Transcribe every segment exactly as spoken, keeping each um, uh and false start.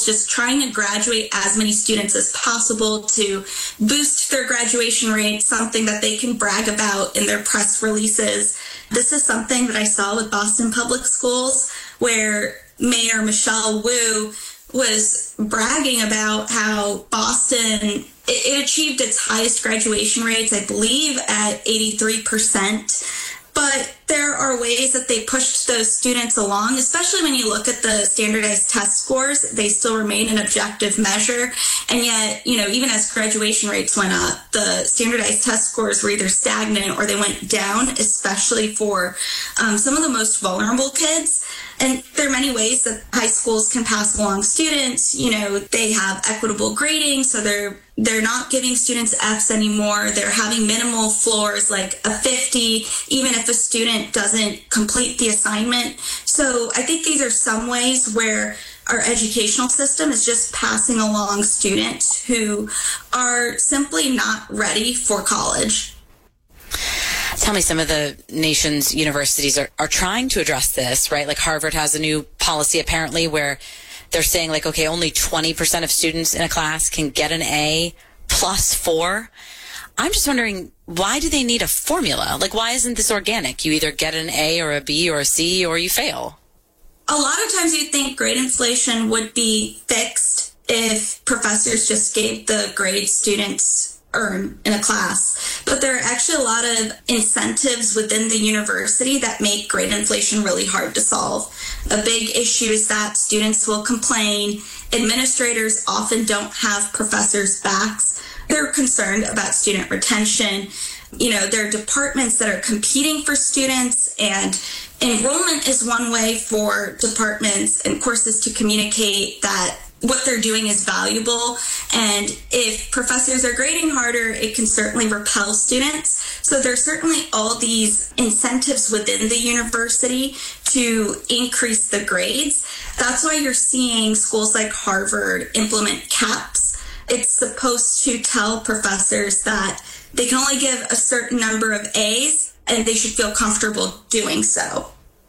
schools just trying to graduate as many students as possible to boost their graduation rate, something that they can brag about in their press releases. This is something that I saw with Boston Public Schools, where Mayor Michelle Wu was bragging about how Boston, it, it achieved its highest graduation rates, I believe, at eighty-three percent. But there are ways that they pushed those students along, especially when you look at the standardized test scores. They still remain an objective measure. And yet, you know, even as graduation rates went up, the standardized test scores were either stagnant or they went down, especially for um, some of the most vulnerable kids. And there are many ways that high schools can pass along students. You know, they have equitable grading, so they're they're not giving students F's anymore. They're having minimal floors like a fifty, even if a student doesn't complete the assignment. So I think these are some ways where our educational system is just passing along students who are simply not ready for college. Tell me, some of the nation's universities are, are trying to address this, right? Like Harvard has a new policy apparently where they're saying like, okay, only twenty percent of students in a class can get an A plus four. I'm just wondering, why do they need a formula? Like, why isn't this organic? You either get an A or a B or a C or you fail. A lot of times you think grade inflation would be fixed if professors just gave the grade students earn in a class. But there are actually a lot of incentives within the university that make grade inflation really hard to solve. A big issue is that students will complain. Administrators often don't have professors' backs. They're concerned about student retention. You know, there are departments that are competing for students, and enrollment is one way for departments and courses to communicate that what they're doing is valuable. And if professors are grading harder, it can certainly repel students. So there's certainly all these incentives within the university to increase the grades. That's why you're seeing schools like Harvard implement caps. It's supposed to tell professors that they can only give a certain number of A's and they should feel comfortable doing so.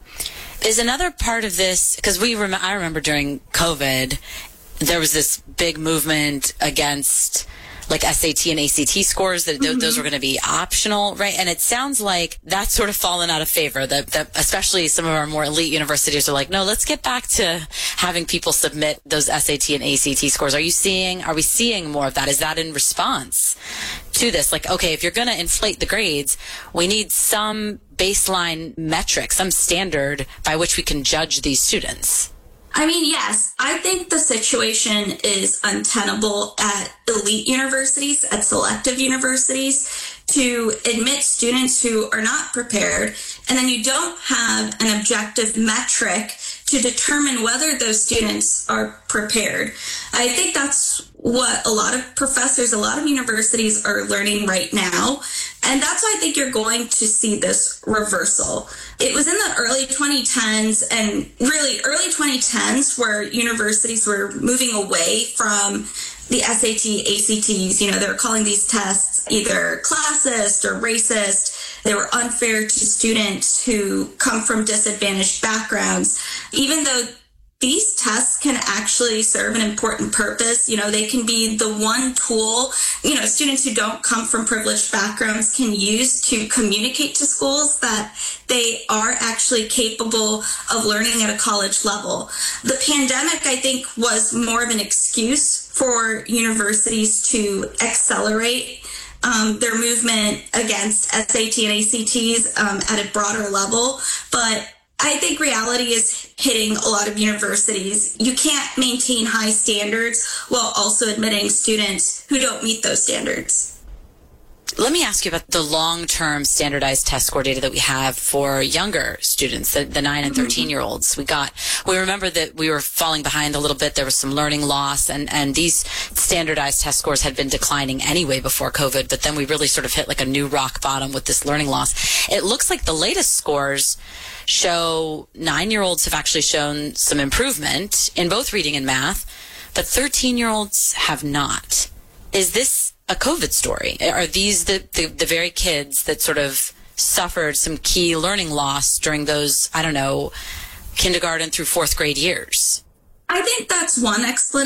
Is another part of this, because we rem- I remember during COVID, there was this big movement against like S A T and A C T scores, that th- mm-hmm. those were going to be optional, right? And it sounds like that's sort of fallen out of favor, that, that especially some of our more elite universities are like, no, let's get back to having people submit those S A T and A C T scores. Are you seeing, are we seeing more of that? Is that in response to this? Like, okay, if you're going to inflate the grades, we need some baseline metric, some standard by which we can judge these students. I mean, yes, I think the situation is untenable at elite universities, at selective universities, to admit students who are not prepared, and then you don't have an objective metric to determine whether those students are prepared. I think that's what a lot of professors, a lot of universities are learning right now. And that's why I think you're going to see this reversal. It was in the early twenty tens and really early twenty tens where universities were moving away from the S A T, A C Ts. You know, they were calling these tests either classist or racist. They were unfair to students who come from disadvantaged backgrounds, even though these tests can actually serve an important purpose. You know, they can be the one tool, you know, students who don't come from privileged backgrounds can use to communicate to schools that they are actually capable of learning at a college level. The pandemic, I think, was more of an excuse for universities to accelerate Um, their movement against S A T and A C Ts um, at a broader level. But I think reality is hitting a lot of universities. You can't maintain high standards while also admitting students who don't meet those standards. Let me ask you about the long-term standardized test score data that we have for younger students, the, the nine and thirteen-year-olds. We got, we remember that we were falling behind a little bit. There was some learning loss, and, and these standardized test scores had been declining anyway before COVID, but then we really sort of hit like a new rock bottom with this learning loss. It looks like the latest scores show nine-year-olds have actually shown some improvement in both reading and math, but thirteen-year-olds have not. Is this a COVID story? Are these the, the, the very kids that sort of suffered some key learning loss during those, I don't know, kindergarten through fourth grade years? I think that's one explanation.